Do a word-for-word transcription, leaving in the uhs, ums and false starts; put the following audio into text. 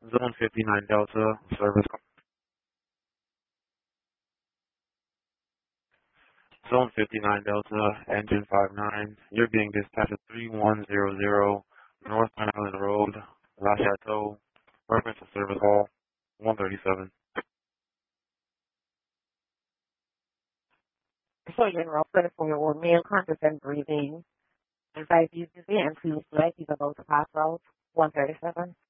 Zone fifty-nine Delta, service. Zone fifty-nine Delta, engine five nine. You're being dispatched at three one zero zero North Island Road, La Chateau. Reference to service hall, one thirty-seven. So general critical with meal conscious and breathing. Advise you to be and please like he's about to pass out. one thirty-seven.